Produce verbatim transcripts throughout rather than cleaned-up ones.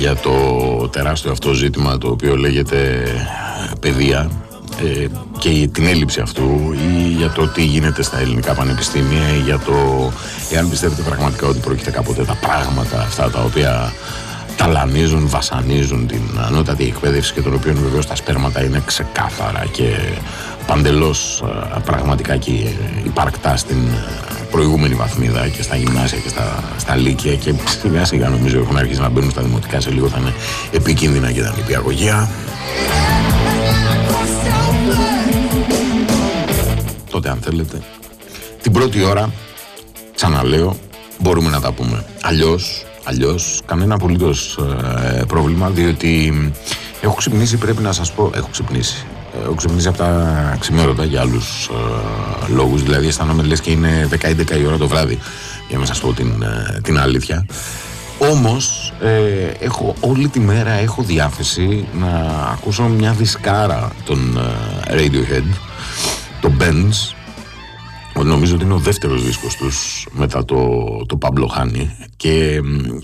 για το τεράστιο αυτό ζήτημα το οποίο λέγεται παιδεία ε, και την έλλειψη αυτού, ή για το τι γίνεται στα ελληνικά πανεπιστήμια, ή για το εάν πιστεύετε πραγματικά ότι πρόκειται κάποτε τα πράγματα αυτά τα οποία ταλανίζουν, βασανίζουν την ανώτατη εκπαίδευση και των οποίων βεβαίως τα σπέρματα είναι ξεκάθαρα και παντελώς πραγματικά και υπαρκτά στην προηγούμενη βαθμίδα και στα γυμνάσια και στα, στα λύκεια, και σιγά σιγά νομίζω έχουν αρχίσει να μπαίνουν στα δημοτικά, σε λίγο θα είναι επικίνδυνα και τα νηπιαγωγεία. Τότε αν θέλετε την πρώτη ώρα, ξαναλέω, μπορούμε να τα πούμε. Αλλιώς, αλλιώς κανένα απολύτως ε, πρόβλημα, διότι έχω ξυπνήσει, πρέπει να σας πω, έχω ξυπνήσει. Έχω ξυπνήσει από τα ξημέρωτα για άλλους ε, λόγους, δηλαδή αισθάνομαι λες και είναι δέκα έντεκα η ώρα το βράδυ, για να σας πω την, ε, την αλήθεια. Όμως ε, έχω όλη τη μέρα έχω διάθεση να ακούσω μια δισκάρα των ε, Radiohead, το Benz. Νομίζω ότι είναι ο δεύτερος δίσκος τους μετά το, το Pablo Honey, και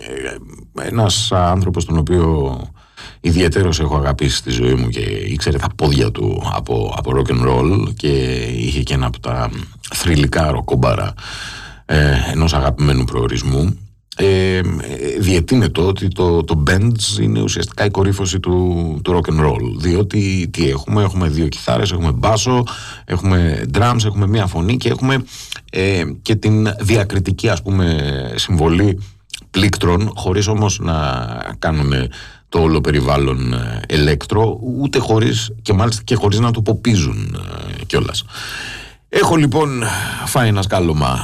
ε, ένας άνθρωπος τον οποίο ιδιαίτερος έχω αγαπήσει στη ζωή μου και ήξερε τα πόδια του από, από rock and roll, και είχε και ένα από τα θρυλικά ροκόμπαρα ε, ενός αγαπημένου προορισμού. Ε, διετείνεται ότι το, το Benz είναι ουσιαστικά η κορύφωση του, του rock and roll, διότι τι έχουμε, έχουμε δύο κιθάρες, έχουμε μπάσο, έχουμε drums, έχουμε μία φωνή και έχουμε ε, και την διακριτική, ας πούμε, συμβολή πλήκτρων, χωρίς όμως να κάνουν το όλο περιβάλλον ελέκτρο, ούτε χωρίς, και μάλιστα και χωρίς να το ποπίζουν ε, κιόλας. Έχω λοιπόν φάει ένα σκάλωμα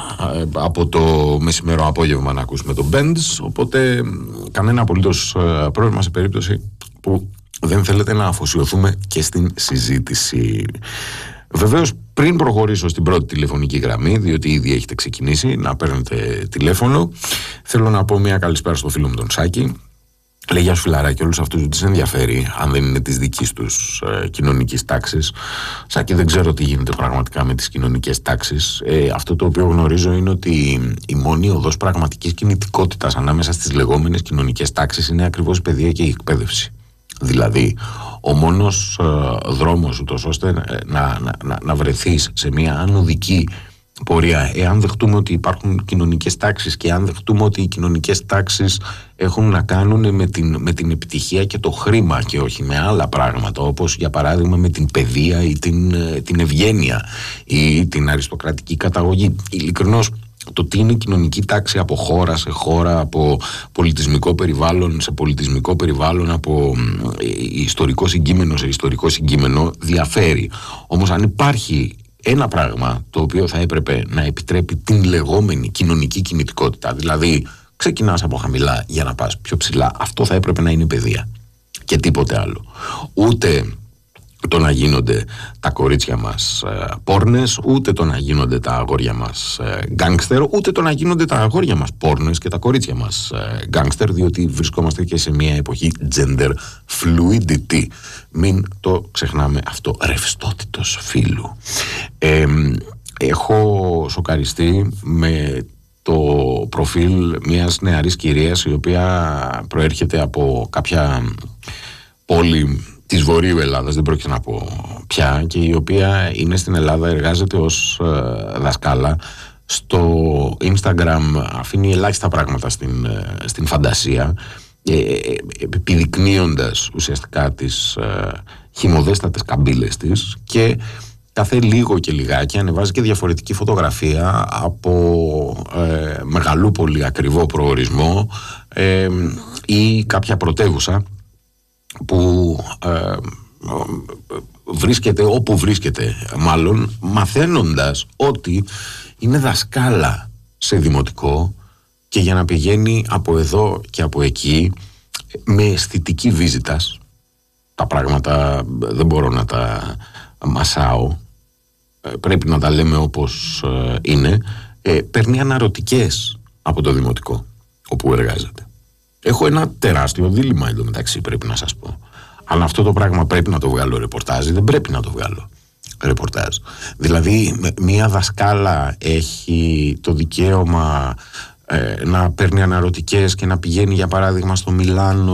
από το μεσημερό απόγευμα να ακούσουμε το Benz, οπότε κανένα απολύτως πρόβλημα σε περίπτωση που δεν θέλετε να αφοσιωθούμε και στην συζήτηση. Βεβαίως, πριν προχωρήσω στην πρώτη τηλεφωνική γραμμή, διότι ήδη έχετε ξεκινήσει να παίρνετε τηλέφωνο, θέλω να πω μια καλησπέρα στο φίλο μου τον Σάκη. Λέει: γεια σου φιλαράκι, όλους αυτούς που τις ενδιαφέρει, αν δεν είναι της δικής τους ε, κοινωνικής τάξης. Σάκη, δεν ξέρω τι γίνεται πραγματικά με τις κοινωνικές τάξεις. Ε, αυτό το οποίο γνωρίζω είναι ότι η μόνη οδός πραγματικής κινητικότητας ανάμεσα στις λεγόμενες κοινωνικές τάξεις είναι ακριβώς η παιδεία και η εκπαίδευση. Δηλαδή, ο μόνος ε, δρόμος ούτως ώστε να, να, να, να βρεθείς σε μια ανωδική πορεία, εάν δεχτούμε ότι υπάρχουν κοινωνικές τάξεις και αν δεχτούμε ότι οι κοινωνικές τάξεις έχουν να κάνουν με την, με την επιτυχία και το χρήμα και όχι με άλλα πράγματα, όπως για παράδειγμα με την παιδεία ή την, την ευγένεια ή την αριστοκρατική καταγωγή. Ειλικρινώς, το τι είναι κοινωνική τάξη από χώρα σε χώρα, από πολιτισμικό περιβάλλον σε πολιτισμικό περιβάλλον, από ιστορικό συγκείμενο σε ιστορικό συγκείμενο, διαφέρει. Όμως αν υπάρχει ένα πράγμα το οποίο θα έπρεπε να επιτρέπει την λεγόμενη κοινωνική κινητικότητα, δηλαδή ξεκινάς από χαμηλά για να πας πιο ψηλά, αυτό θα έπρεπε να είναι η παιδεία και τίποτε άλλο. Ούτε το να γίνονται τα κορίτσια μας ε, πόρνες, ούτε το να γίνονται τα αγόρια μας ε, γκάνγκστερ, ούτε το να γίνονται τα αγόρια μας πόρνες και τα κορίτσια μας ε, γκάνγκστερ, διότι βρισκόμαστε και σε μια εποχή gender fluidity. Μην το ξεχνάμε αυτό. Ρευστότητος φύλου. Ε, έχω σοκαριστεί με το προφίλ μιας νεαρής κυρίας, η οποία προέρχεται από κάποια πόλη της Βορείου Ελλάδας, δεν πρόκειται να πω πια, και η οποία είναι στην Ελλάδα, εργάζεται ως ε, δασκάλα. Στο Instagram αφήνει ελάχιστα πράγματα στην, ε, στην φαντασία, ε, ε, επιδεικνύοντας ουσιαστικά τις ε, χυμωδέστατες καμπύλες της, και κάθε λίγο και λιγάκι ανεβάζει και διαφορετική φωτογραφία από ε, μεγαλούπολη ακριβό προορισμό ε, ή κάποια πρωτεύουσα που ε, βρίσκεται όπου βρίσκεται, μάλλον μαθαίνοντας ότι είναι δασκάλα σε δημοτικό, και για να πηγαίνει από εδώ και από εκεί με αισθητική βίζιτας, τα πράγματα δεν μπορώ να τα μασάω, πρέπει να τα λέμε όπως είναι, ε, παίρνει αναρωτικές από το δημοτικό όπου εργάζεται. Έχω ένα τεράστιο δίλημμα εντωμεταξύ, πρέπει να σας πω. Αλλά αυτό το πράγμα πρέπει να το βγάλω ρεπορτάζ ή δεν πρέπει να το βγάλω ρεπορτάζ? Δηλαδή, μία δασκάλα έχει το δικαίωμα ε, να παίρνει αναρωτικές και να πηγαίνει, για παράδειγμα, στο Μιλάνο